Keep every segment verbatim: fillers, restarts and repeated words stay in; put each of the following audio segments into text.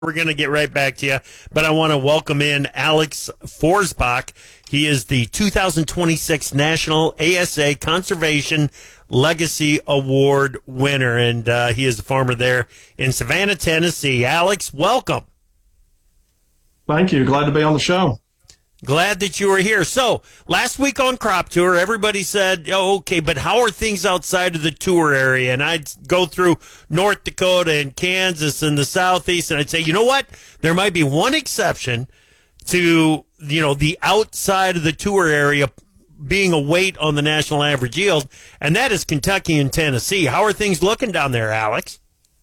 We're going to get right back to you, but I want to welcome in Alex Forsbach. He is the two thousand twenty-six National A S A Conservation Legacy Award winner, and uh, he is a farmer there in Savannah, Tennessee. Alex, welcome. Thank you. Glad to be on the show. Glad that you were here. So, last week on Crop Tour, everybody said, oh, okay, but how are things outside of the tour area? And I'd go through North Dakota and Kansas and the Southeast, and I'd say, you know what? There might be one exception to, you know, the outside of the tour area being a weight on the national average yield, and that is Kentucky and Tennessee. How are things looking down there, Alex?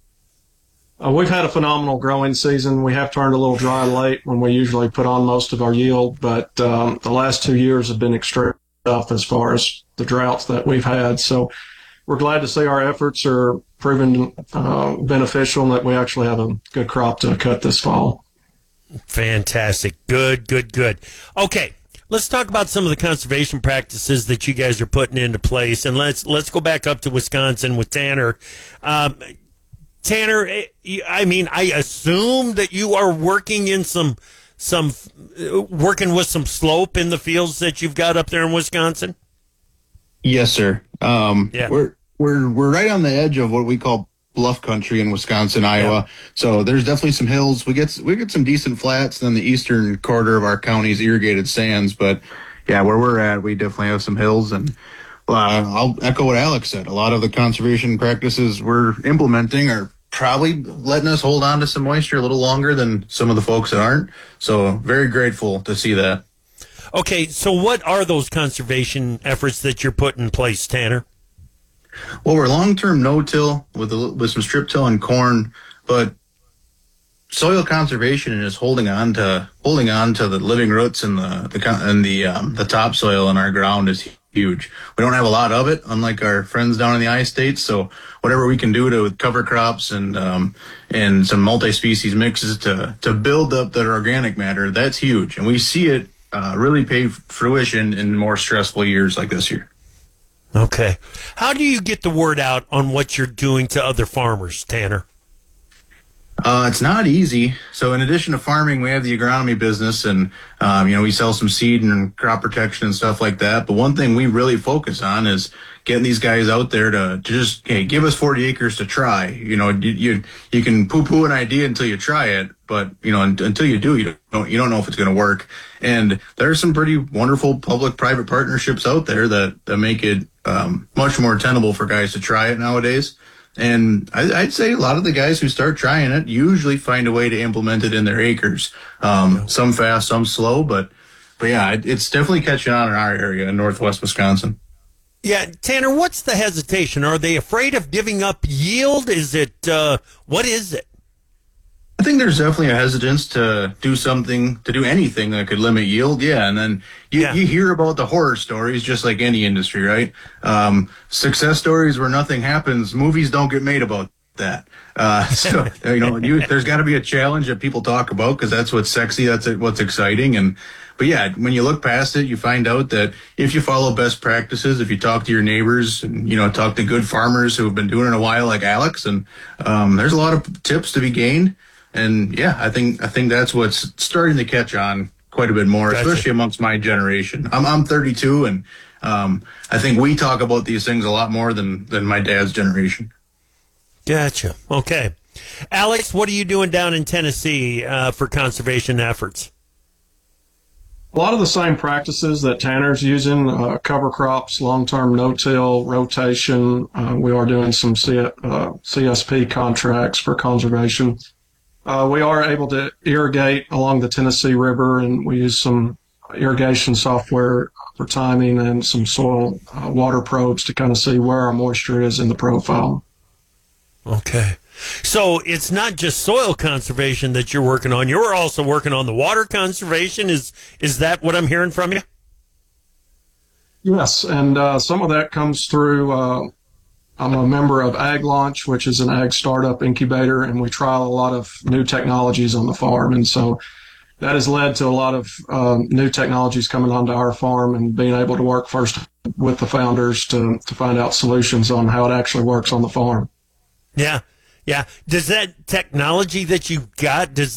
Uh, we've had a phenomenal growing season. We have turned a little dry late when we usually put on most of our yield, but um, the last two years have been extreme tough as far as the droughts that we've had. So we're glad to see our efforts are proving uh, beneficial and that we actually have a good crop to cut this fall. Fantastic. Good, good, good. Okay. Let's talk about some of the conservation practices that you guys are putting into place, and let's let's go back up to Wisconsin with Tanner. Um, Tanner, I mean, I assume that you are working in some, some, working with some slope in the fields that you've got up there in Wisconsin. Yes, sir. Um, yeah. We're we're we're right on the edge of what we call bluff country in Wisconsin, Iowa. Yeah. So there's definitely some hills. We get we get some decent flats. Then the eastern quarter of our county is irrigated sands. But yeah, where we're at, we definitely have some hills. And uh, I'll echo what Alex said. A lot of the conservation practices we're implementing are probably letting us hold on to some moisture a little longer than some of the folks that aren't. So very grateful to see that. Okay, so what are those conservation efforts that you're putting in place, Tanner? Well, we're long-term no-till with a, with some strip-till and corn, but soil conservation is holding on to holding on to the living roots and the the and the um, the topsoil in our ground is huge. We don't have a lot of it, unlike our friends down in the I-States. So whatever we can do to cover crops and um, and some multi-species mixes to to build up that organic matter, that's huge. And we see it uh, really pay fruition in more stressful years like this year. Okay. How do you get the word out on what you're doing to other farmers, Tanner? Uh, it's not easy. So in addition to farming, we have the agronomy business, and um, you know, we sell some seed and crop protection and stuff like that. But one thing we really focus on is getting these guys out there to, to just, hey, give us forty acres to try. You know, you you, you can poo-poo an idea until you try it, but you know, until you do, you don't you don't know if it's going to work. And there are some pretty wonderful public-private partnerships out there that that make it um, much more tenable for guys to try it nowadays. And I'd say a lot of the guys who start trying it usually find a way to implement it in their acres. Um, some fast, some slow, but but yeah, it, it's definitely catching on in our area in northwest Wisconsin. Yeah, Tanner, what's the hesitation? Are they afraid of giving up yield? Is it, uh, what is it? I think there's definitely a hesitance to do something, to do anything that could limit yield. Yeah. And then you, yeah. you hear about the horror stories, just like any industry, right? Um, success stories where nothing happens. Movies don't get made about that. Uh, so, you know, you, there's got to be a challenge that people talk about because that's what's sexy. That's what's exciting. And, but yeah, when you look past it, you find out that if you follow best practices, if you talk to your neighbors and, you know, talk to good farmers who have been doing it a while, like Alex, and um, there's a lot of tips to be gained. And yeah, I think I think that's what's starting to catch on quite a bit more, gotcha. Especially amongst my generation. I'm I'm thirty-two, and um, I think we talk about these things a lot more than than my dad's generation. Gotcha. Okay, Alex, what are you doing down in Tennessee uh, for conservation efforts? A lot of the same practices that Tanner's using: uh, cover crops, long-term no-till, rotation. Uh, we are doing some C- uh, C S P contracts for conservation. Uh, we are able to irrigate along the Tennessee River, and we use some irrigation software for timing and some soil uh, water probes to kind of see where our moisture is in the profile. Okay. So it's not just soil conservation that you're working on. You're also working on the water conservation. Is is that what I'm hearing from you? Yes, and uh, some of that comes through uh, I'm a member of Ag Launch, which is an ag startup incubator, and we trial a lot of new technologies on the farm. And so that has led to a lot of um, new technologies coming onto our farm and being able to work first with the founders to, to find out solutions on how it actually works on the farm. Yeah. Yeah. Does that technology that you got, does